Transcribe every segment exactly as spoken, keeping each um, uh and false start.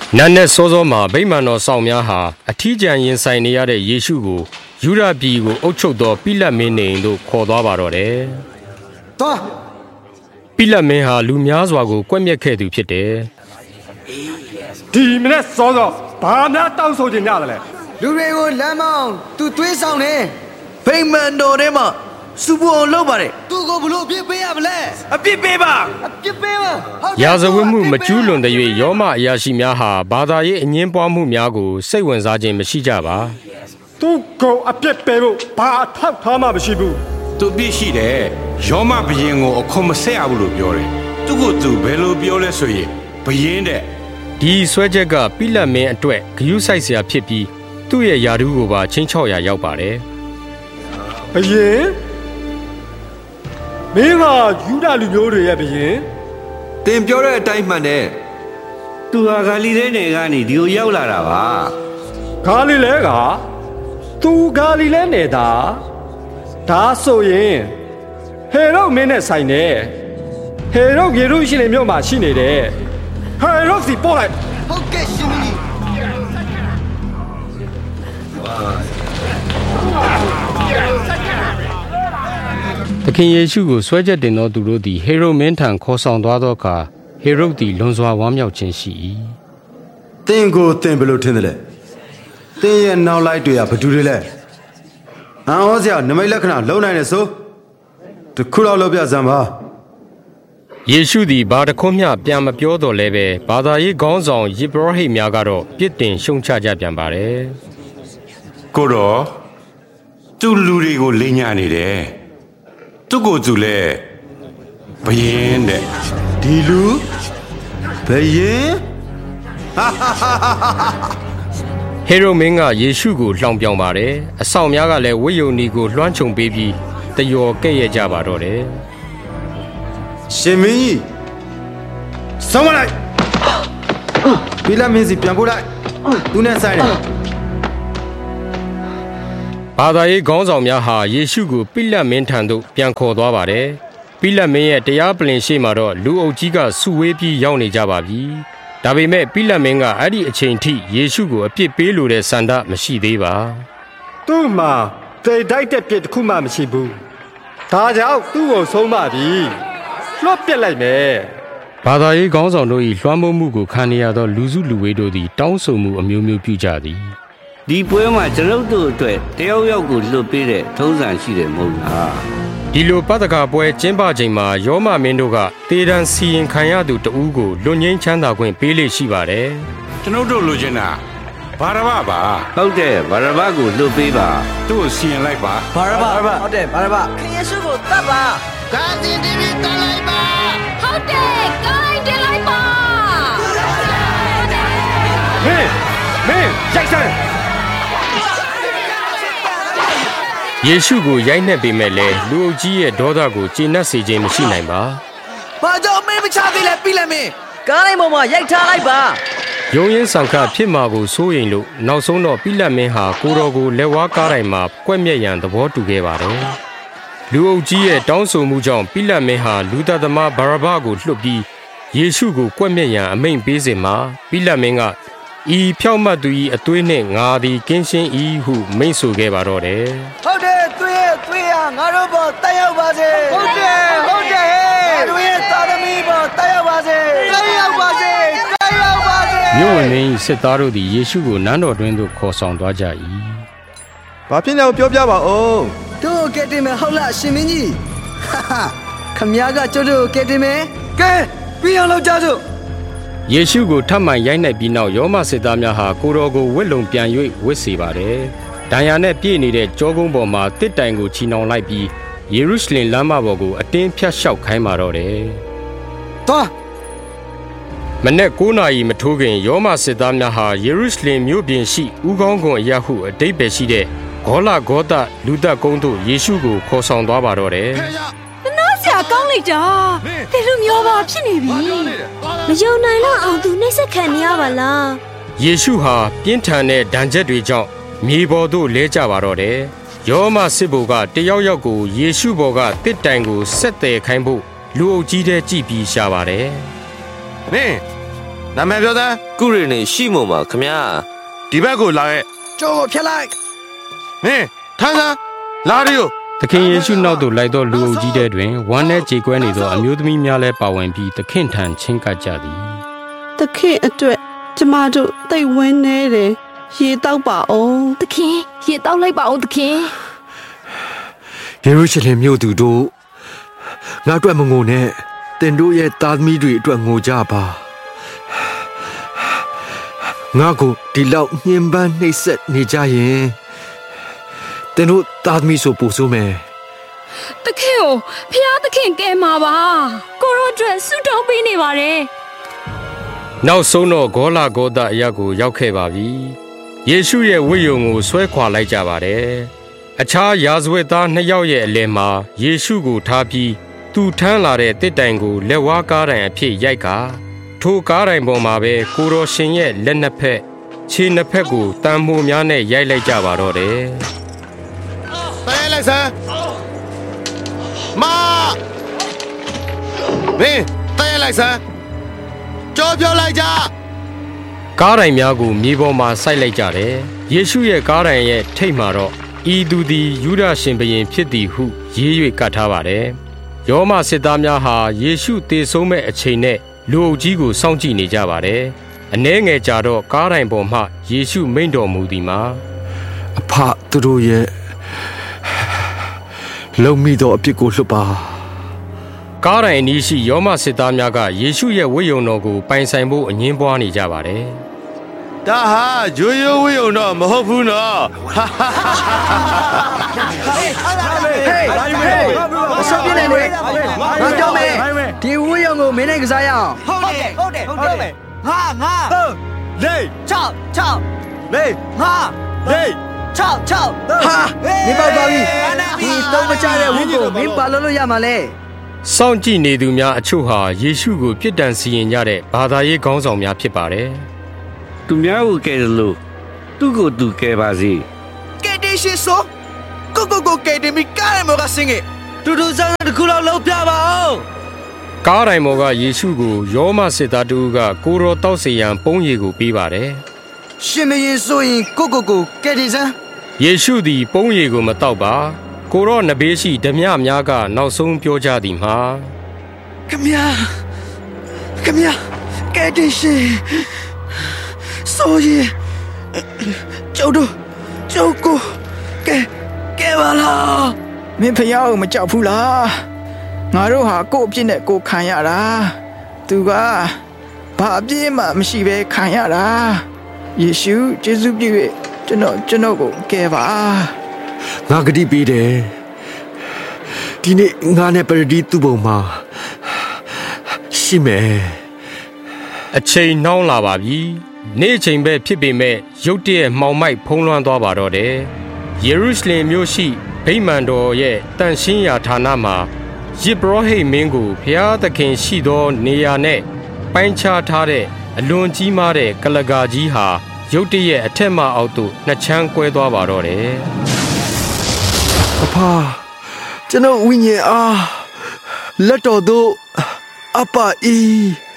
နတ်နဲ့စောစောမှာဗိမာန်တော်ဆောင်များဟာအထီးကျန်ရင်ဆိုင်နေရတဲ့ယေရှုကိုယူဒပြည်ကိုအုပ်ချုပ်သောပိလတ်မင်းနေတို့ခေါ်သွားပါတော့တယ်။သွားပိလတ်မင်းဟာလူများစွာကိုကွက်မြက်ခဲ့သူဖြစ်တယ်။ဒီမနေ့စောစောဘာများတောင်းဆိုချင်ကြတယ်လဲ။လူတွေကိုလမ်းမောင်းသူသွေးဆောင်နေဗိမာန်တော်ထဲမှာစူပူအောင်လုပ်ပါတယ်သူကိုဘလို့အပြစ်ပေးရမလဲအပြစ်ပေးပါအပြစ်ပေးပါရာဇဝတ်မှုမကျူးလွန်တဲ့၍ယောမအရာရှိများဟာဘာသာရေးအငင်းပွားမှုများကိုစိတ်ဝင်စားခြင်းမရှိကြပါသူကိုအပြစ်ပေးဖို့ဘာအထောက်ထားမှမရှိဘူးသူပြစ်ရှိတယ်ယောမဘရင်ကိုအခွန်မဆက်ရဘူးလို့ပြောတယ်သူကိုသူဘယ်လိုပြောလဲဆိုရင်ဘရင်တဲ့ဒီဆွဲချက်ကပိလတ်မင်းအတွက်ဂယုစိုက်စရာဖြစ်ပြီးသူ့ရဲ့ယာတုကိုပါချင်းချော့ရာရောက်ပါတယ်ဘရင်မင်းကယူဒလူမျိုးတွေရဲ့ဘရင်တင်ပြောတဲ့အတိုင်းမှန်တယ်သူဟာဂါလိလဲနယ်ကနေဒီကိုရောက်လာတာပါဂါလိလဲကသူဂါလိလဲနယ်တာဒါဆိုရင်ဟေရုမင်းနဲ့ဆိုင်တယ်ဟေရုယေရုရှလင်မြို့မှာရှိနေတယ်ဟေရုစီပို့လိုက်ဟုတ်ကဲ့ရှင်ကြီးသခင်ယေရှုကိုဆွဲချက်တင်သောသူတို့သည်ဟေရုမင်းထံခေါ်ဆောင်သွားသောအခါဟေရုသည်လွန်စွာဝမ်းမြောက်ခြင်းရှိ၏သင်ကိုသင်ဘယ်လိုထင်သလဲသင်ရဲ့နောက်လိုက်တွေကဘာတူတွေလဲအံ့ဩစရာနမိတ်လက္ခဏာလုံနိုင်တယ်ဆိုတခုတော့လုပ်ပြစမ်းပါယေရှုသည်ဘာတခွန်းမျှပြန်မပြောတော့လဲပဲဘာသာရေးခေါင်းဆောင်ယေဘရဟိတ်များကတော့ပြစ်တင်ရှုံချကြပြန်ပါတယ်ကိုတော့သူလူတွေကိုလိညာနေတယ်သူကိုသူလဲဘယင်းတဲ့ဒီလူဘယင်းဟေရုမင်းကယေရှုကိုလှောင်ပြောင်ပါတယ်အဆောင်များကလည်းဝိယုန်နီကိုလွှမ်းခြုံပေးပြီးတယောကဲ့ရဲ့ကြပါတော့တယ်ရှင်မင်းကြီးဆောင်းမလိုက်ပိလတ်မင်းစီပြန်ပို့လိုက်သူနဲ့ဆိုင်တယ်ဘာသာရေးခေါင်းဆောင်များဟာယေရှုကိုပိလတ်မင်းထံသို့ပြန်ခေါ်သွားပါတယ်။ပိလတ်မင်းရဲ့တရားပလင်ရှေ့မှာတော့လူအုပ်ကြီးကစုဝေးပြီးရောက်နေကြပါပြီ။ဒါပေမဲ့ပိလတ်မင်းကအဲ့ဒီအချိန်ထိယေရှုကိုအပြစ်ပေးလိုတဲ့ဆန္ဒမရှိသေးပါ။သူ့မှာတေတိုက်တဲ့ပြစ်တစ်ခုမှမရှိဘူး။ဒါကြောင့်သူ့ကိုဆုံးမပြီ။လွတ်ပြစ်လိုက်မယ်။ဘာသာရေးခေါင်းဆောင်တို့၏လွှမ်းမိုးမှုကိုခံရသောလူစုလူဝေးတို့သည်တောင်းဆိုမှုအမျိုးမျိုးပြုကြသည်။ဒီပွဲမှာကျွန်ုပ်တို့အတွက်တယောက်ယောက်ကိုလွတ်ပေးတဲ့ထုံးစံရှိတယ်မဟုတ်လားဒီလိုပတ္တကပွဲကျင်းပချိန်မှာယောမမင်းတို့ကတေတံစီရင်ခံရသူတဦးကိုလွတ်ငင်းချမ်းသာခွင့်ပေးလေရှိပါတယ်ကျွန်ုပ်တို့လိုချင်တာဘာရဘပါဟုတ်တယ်ဘာရဘကိုလွတ်ပေးပါသူ့ကိုစီရင်လိုက်ပါဘာရဘဟုတ်တယ်ဘာရဘခင်ယေရှုကိုတတ်ပါဂါဇီတီဗီတတ်လိုက်ပါဟုတ်တယ်ကိုင်းတင်လိုက်ပါမင်းမင်းရိုက်စမ်းယေရှုကိုရိုက်နှက်ပေမဲ့လည်းလူအုပ်ကြီးရဲ့ဒေါသကိုကျေနပ်စေခြင်းမရှိနိုင်ပါ။ဘာကြောင့်မင်းမချသေးလဲပြီးလဲမင်းကားလိုက်ပေါ်မှာရိုက်ထားလိုက်ပါ။ယုံရင်ဆောင်ခဖြစ်မှာကိုစိုးရိမ်လို့နောက်ဆုံးတော့ပိလတ်မင်းဟာကိုတော်ကိုလက်ဝါးကားတိုင်းမှာကွက်မြက်ရန်သဘောတူခဲ့ပါတယ်။လူအုပ်ကြီးရဲ့တောင်းဆိုမှုကြောင့်ပိလတ်မင်းဟာလူသားသမားဘာရဘကိုလွှတ်ပြီးယေရှုကိုကွက်မြက်ရန်အမိန့်ပေးစေမှာပိလတ်မင်းကဤဖြောက်မှတ်သူ၏အသွေးနှင့်ငါသည်ကင်းရှင်း၏ဟုမိန့်ဆိုခဲ့ပါတော့တယ်ဟုတ်တယ်သွေးသွေးဟာငါတို့ပေါ်တက်ရောက်ပါစေဟုတ်တယ်ဟုတ်တယ်ငါတို့ရဲ့သာသမီပေါ်တက်ရောက်ပါစေတက်ရောက်ပါစေတက်ရောက်ပါစေမြို့ဝင်မင်းစစ်သားတို့သည်ယေရှုကိုနန်းတော်တွင်သို့ခေါ်ဆောင်သွားကြ၏ဘာဖြစ်လဲပြောပြပါဦးတို့ကဲတင်မယ်ဟုတ်လားရှင်မင်းကြီးဟာဟာခမည်းကကျုပ်တို့ကဲတင်မယ်ကဲပြီးအောင်လုပ်ကြစို့ယေရှုကိုထပ်မံရိုက်နှက်ပြီးနောက်ယောမစစ်သားများဟာကိုတော်ကိုဝစ်လုံပြန်၍ဝစ်စေပါတယ်။ဒဏ်ရာနဲ့ပြည့်နေတဲ့ကြောကုန်းပေါ်မှာတစ်တိုင်ကိုချီနှောင်လိုက်ပြီးယေရုရှလင်လမ်းမပေါ်ကိုအတင်းဖြတ်လျှောက်ခိုင်းပါတော့တယ်။သွားမနေ့ကိုးနာရီမထိုးခင်ယောမစစ်သားများဟာယေရုရှလင်မြို့ပြင်ရှိဦးခေါင်းကွန်အရာဟုအတိတ်ပဲရှိတဲ့ဂေါလဂေါသလူသက်ကုန်းသို့ယေရှုကိုခေါ်ဆောင်သွားပါတော့တယ်။ဆရာကောင်းလိုက်တာဒီလိုမျိုးပါဖြစ်နေပြီမယုံနိုင်တော့အောင်သူနှိမ့်ဆက်ခံနေရပါလားယေရှုဟာပြင်းထန်တဲ့ဒဏ်ချက်တွေကြောင့်မြေပေါ်သို့လဲကျပါတော့တယ်ယောမစစ်ဘိုလ်ကတယောက်ယောက်ကိုယေရှုဘော်ကတစ်တိုင်ကိုဆက်တယ်ခိုင်းဖို့လူအုပ်ကြီးတဲ့ကြည်ပြီးရှာပါတယ်မင်းနာမည်ပြောသားကုရီနေရှိမို့မှာခမညာဒီဘက်ကိုလာရဲ့ကျော်ဖြတ်လိုက်မင်းထမ်းစမ်းလာရီကိုသခင်ယေရှုနောက်သို့လိုက်သောလူအုပ်ကြီးတဲ့တွင်ဝမ်းနဲ့ကြေကွဲနေသောအမျိုးသမီးများလည်းပါဝင်ပြီးသခင်ထံချင်းကပ်ကြသည်သခင်အတွက်ကျမတို့သိဝင်းနေတယ်ရေတောက်ပါအောင်သခင်ရေတောက်လိုက်ပါအောင်သခင်ယေရုရှလင်မြို့သူတို့ငါအတွက်မငိုနဲ့တင်တို့ရဲ့သားသမီးတွေအတွက်ငိုကြပါငါကိုဒီလောက်ညှဉ်းပန်းနှိပ်စက်နေကြရင်တင်တို့သားသမီးဆိုပူဆိုးမယ်သခင်ကိုဖျားသခင်ကဲမှာပါကိုရောအတွက်ဆုတောင်းပေးနေပါတယ်နောက်ဆုံးတော့ဂေါလာဂေါသအရာကိုရောက်ခဲ့ပါပြီယေရှုရဲ့ဝိယုံကိုဆွဲခွာလိုက်ကြပါတယ်အခြားယာဇဝတ်သားနှစ်ယောက်ရဲ့အလယ်မှာယေရှုကိုထားပြီးသူထမ်းလာတဲ့တစ်တိုင်ကိုလက်ဝါးကားတိုင်အဖြစ်ရိုက်ကာထိုကားတိုင်ပေါ်မှာပဲကိုတော်ရှင်ရဲ့လက်နှစ်ဖက်ခြေနှစ်ဖက်ကိုတန်မိုးများနဲ့ရိုက်လိုက်ကြပါတော့တယ်တဲလိုက်စမ်းမမင်းတဲလိုက်စမ်းကြောပြောလိုက်ကြကားတိုင်များကိုမြေပေါ်မှာစိုက်လိုက်ကြတယ်ယေရှုရဲ့ကားတိုင်ရဲ့ထိပ်မှာတော့ဤသူသည်ယူဒရှင်ဘုရင်ဖြစ်သည်ဟုရေး၍ကတ်ထားပါတယ်ယောမစစ်သားများဟာယေရှုသေဆုံးမဲ့အချိန်နဲ့လူအုပ်ကြီးကိုစောင့်ကြည့်နေကြပါတယ်အနှဲငယ်ကြာတော့ကားတိုင်ပေါ်မှယေရှုမိန့်တော်မူသည်မှာအဖသူတို့ရဲ့လုံမိသောအပြစ်ကိုလွှတ်ပါကားတိုင်အနီးရှိယောမစစ်သားများကယေရှုရဲ့ဝိယုံတော်ကိုပိုင်ဆိုင်ဖို့အငင်းပွားနေကြပါတယ်ဒါဟာဂျိုးရိုးဝိယုံတော့မဟုတ်ဘူးနော်ဟေးလာယူမေအစပြနေလေငါကြောက်မယ်ဒီဝိယုံကိုမင်းနဲ့ကစားရအောင်ဟုတ်တယ်ဟုတ်တယ်ဟုတ်တယ်ငါငါလေးချောက်ချောက်လေးငါလေးချောက်ချောက်ဟာနေပေါသွားပြီဒီတော့မချတဲ့ဝိကိုမင်းပါလို့လို့ရမှာလဲစောင့်ကြည့်နေသူများအချို့ဟာယေရှုကိုပြစ်ဒဏ်စီရင်ကြတဲ့ဘာသာရေးခေါင်းဆောင်များဖြစ်ပါတယ်သူများကိုကဲလို့သူ့ကိုသူကဲပါစေကဲတေးရှိဆိုကိုကိုကိုကဲတေးမီကားမောကစင်ငယ်တူတူဆောင်တခုလောက်လောက်ပြပါအောင်ကားတိုင်မောကယေရှုကိုယောမစစ်သားတူကကိုရောတောက်စီရန်ပုံးရည်ကိုပေးပါတယ်ရှင်မရင်ဆိုရင်ကိုကိုကိုကဲတေးစမ်းယေရှုသည်ပုံးရည်ကိုမတောက်ပါကိုရောနဘေးရှိဓမြများကနောက်ဆုံးပြောကြသည်မှာခမညာခမညာကဲတေးရှိဆိုရင်ကျုပ်တို့ကျုပ်ကိုကဲကဲပါလားမင်းဖျားကိုမကြောက်ဘူးလားငါတို့ဟာကိုယ့်အပြစ်နဲ့ကိုယ်ခံရတာသူကဘာအပြစ်မှမရှိဘဲခံရတာယေရှုယေရှုပြု၍ကျွန်တော်ကျွန်တော်ကိုကဲပါငါဂတိပေးတယ်ဒီနေ့ငါနဲ့ပရဒီသူ့ဘုံမှာရှိမယ်အချိန်နှောင်းလာပါပြီနေ့ချိန်ပဲဖြစ်ပေမဲ့ရုတ်တရက်မှောင်မိုက်ဖုံးလွှမ်းသွားပါတော့တယ်ယေရုရှလင်မြို့ရှိဗိမာန်တော်ရဲ့တန်ရှင်းရာဌာနမှာယေဘရဟိမင်းကိုဘုရားသခင်ရှိသောနေရာနဲ့ပိုင်းခြားထားတဲ့အလွန်ကြီးမားတဲ့ကလကာကြီးဟာရုတ်တရက်အထက်မှအောက်သို့နှစ်ချမ်းကွဲသွားပါတော့တယ်အဖာကျွန်တော်ဝိညာဉ်အားလက်တော်သို့အပအီ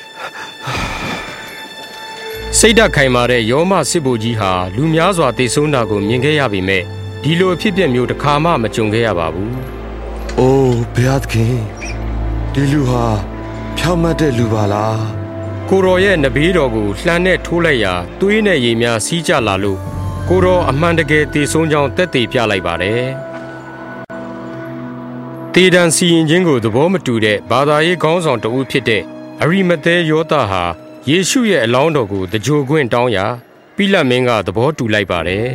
စိတ်ဓာတ်ခိုင်မာတဲ့ယောမစစ်ဘိုလ်ကြီးဟာလူများစွာတေဆုံးတာကိုမြင်ခဲ့ရပေမဲ့ဒီလိုအဖြစ်အပျက်မျိုးတစ်ခါမှမကြုံခဲ့ရပါဘူး။အိုးဘုရားသခင်ဒီလူဟာဖြောင့်မတ်တဲ့လူပါလား။ကိုတော်ရဲ့နဘေးတော်ကိုလှမ်းနဲ့ထိုးလိုက်ရာသွေးနဲ့ရေများစီးကျလာလို့ကိုတော်အမှန်တကယ်တေဆုံးကြောင်းသက်သေပြလိုက်ပါတယ်။တေဒန်စီရင်ခြင်းကိုသဘောမတူတဲ့ဘာသာရေးခေါင်းဆောင်တဦးဖြစ်တဲ့အရိမသဲယောသဟာယေရှုရဲ့အလောင်းတော်ကိုတကြိုခွင့်တောင်းရာပိလတ်မင်းကသဘောတူလိုက်ပါတယ်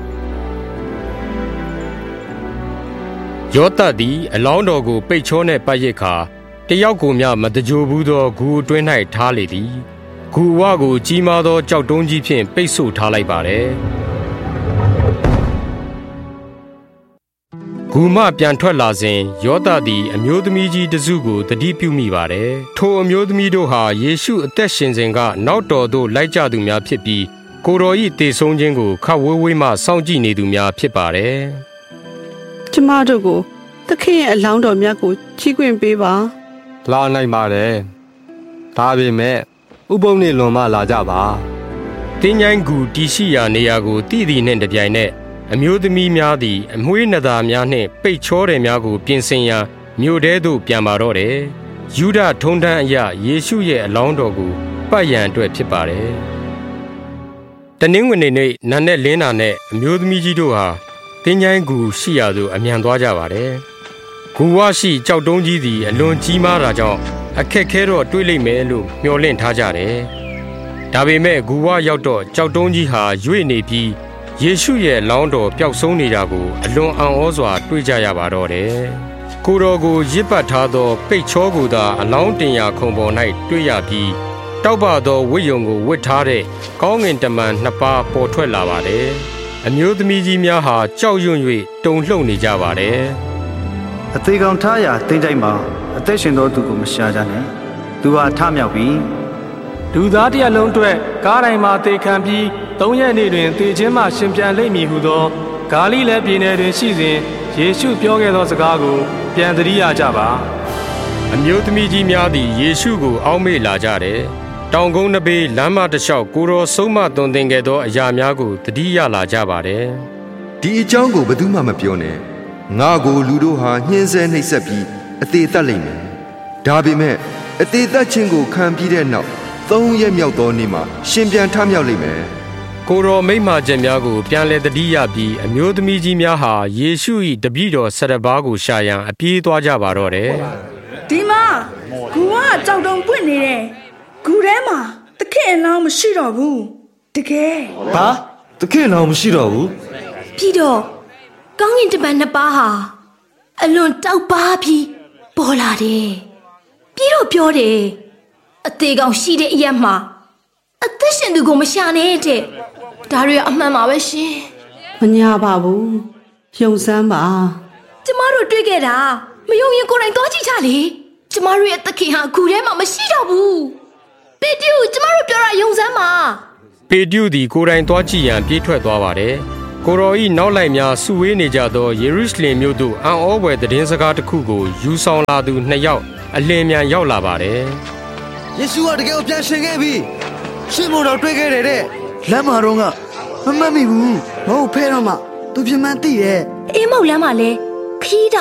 ယောသသည်အလောင်းတော်ကိုပိတ်ချောနဲ့ပတ်ရစ်ခါတယောက်ကိုမျှမတကြိုဘူးသောဂူအတွင်း၌ထားလေသည်ဂူဝကိုကြီးမားသောကြောက်တုံးကြီးဖြင့်ပိတ်ဆို့ထားလိုက်ပါတယ်ဂူမပြန်ထွက်လာစဉ်ယောသသည်အမျိုးသမီးကြီးတစုကိုတတိပြုမိပါတယ်ထိုအမျိုးသမီးတို့ဟာယေရှုအသက်ရှင်စဉ်ကနောက်တော်သို့လိုက်ကြသူများဖြစ်ပြီးကိုတော်၏တေဆုံးခြင်းကိုခပ်ဝေးဝေးမှစောင့်ကြည့်နေသူများဖြစ်ပါတယ်ကျမတို့ကိုသခင်ရဲ့အလောင်းတော်မြတ်ကိုချီးခွင့်ပေးပါလာနိုင်ပါတယ်ဒါပေမဲ့ဥပုံနေလွန်မှလာကြပါတင်းញိုင်းကူတီရှိရာနေရာကိုတည်တည်နှင့်တပြိုင်နက်အမျိုးသမီးများသည်အမွှေးနသားများနှင့်ပိတ်ချောတယ်များကိုပြင်ဆင်ရန်မြို့ထဲသို့ပြန်ပါတော့တယ်ယူဒထုံတန်းအရယေရှုရဲ့အလောင်းတော်ကိုပတ်ရန်အတွက်ဖြစ်ပါတယ်တနင်္ဂနွေနေ့နံနက်လင်းတာနဲ့အမျိုးသမီးကြီးတို့ဟာတင်းញိုင်းကူရှိရာသို့အမြန်သွားကြပါတယ်ဂူဝရှိကြောက်တုံးကြီးသည်အလွန်ကြီးမားတာကြောင့်အခက်ခဲတော့တွေးလိုက်မယ်လို့မျှော်လင့်ထားကြတယ်ဒါပေမဲ့ဂူဝရောက်တော့ကြောက်တုံးကြီးဟာရွေ့နေပြီးယေရှုရဲ့လောင်းတော်ပျောက်ဆုံးနေတာကိုအလွန်အံ့ဩစွာတွေ့ကြရပါတော့တယ်ကိုတော်ကိုရစ်ပတ်ထားသောပိတ်ချောကိုသာအလောင်းတင်ရာခုံပေါ်၌တွေ့ရပြီးတောက်ပသောဝိယုံကိုဝတ်ထားတဲ့ကောင်းငင်တမန်နှစ်ပါးပေါ်ထွက်လာပါတယ်အမျိုးသမီးကြီးများဟာကြောက်ရွံ့၍တုန်လှုပ်နေကြပါတယ်အသေးကောင်ထားရာတင်းကြိုက်မှာအသက်ရှင်သောသူကိုမရှာကြနဲ့သူဟာထမြောက်ပြီလူသားတစ်ရက်လုံးအတွက်ကားတိုင်းမှာတေခံပြီးသုံးရက်နေ့တွင်တေခြင်းမှရှင်ပြန်လိမ့်မည်ဟုသောဂါလိလဲပြည်နယ်တွင်ရှိစဉ်ယေရှုပြောခဲ့သောစကားကိုပြန်သတိရကြပါအမျိုးသမီးကြီးများသည်ယေရှုကိုအောက်မေ့လာကြတယ်တောင်ကုန်းတစ်ပေလမ်းမတစ်လျှောက်ကိုတော်ဆုံးမသွန်သင်ခဲ့သောအရာများကိုသတိရလာကြပါတယ်ဒီအကြောင်းကိုဘယ်သူမှမပြောနဲ့ငါကိုလူတို့ဟာညှင်းဆဲနှိပ်စက်ပြီးအသေးသက်လိမ့်မယ်ဒါပေမဲ့အသေးသက်ခြင်းကိုခံပြီးတဲ့နောက်သုံးရက်မြောက်သောနေ့မှာရှင်ပြန်ထမြောက်လိမ့်မယ်ကိုတော်မိမ့်မာချက်များကိုပြန်လည်သတိရပြီးအမျိုးသမီးကြီးများဟာယေရှု၏တပည့်တော်ဆရဘာကိုရှာရန်အပြေးသွားကြပါတော့တယ်ဒီမှာဂူကကြောက်တုံပွင့်နေတယ်ဂူထဲမှာတခင်အလောင်းမရှိတော့ဘူးတကယ်ဘာတခင်အလောင်းမရှိတော့ဘူးပြီးတော့ကောင်းကင်တမန်နှစ်ပါးဟာအလွန်တောက်ပါပြီးပေါ်လာတယ်ပြီးတော့ပြောတယ်အသေးကောင်ရှိတဲ့အရက်မှာအသက်ရှင်သူကိုမရှာနဲ့တဲ့ဒါတွေအမှန်ပါပဲရှင်မညာပါဘူးယုံစမ်းပါကျမတို့တွေ့ခဲ့တာမယုံရင်ကိုယ်တိုင်သွားကြည့်ကြလေကျမတို့ရဲ့သခင်ဟာဂူထဲမှာမရှိတော့ဘူးပေတရုကျမတို့ပြောတာယုံစမ်းပါပေတရုသည်ကိုယ်တိုင်သွားကြည့်ရန်ပြေးထွက်သွားပါတယ်ကိုတော်ဤနောက်လိုက်များစုဝေးနေကြသောယေရုရှလင်မြို့သို့အံ့ဩဖွယ်သတင်းစကားတစ်ခုကိုယူဆောင်လာသူနှစ်ယောက်အလင်းမြန်ရောက်လာပါတယ်ယေရှုကတကယ်ကိုပြန်ရှင်ခဲ့ပြီရှင်မို့တော့တွေ့ခဲ့တယ်တဲ့လမ်းမှာတော့ကမမှတ်မိဘူးမဟုတ်ဖဲတော့မှသူပြမှန်းသိရဲ့အေးမောက်လမ်းမှာလဲခီးတ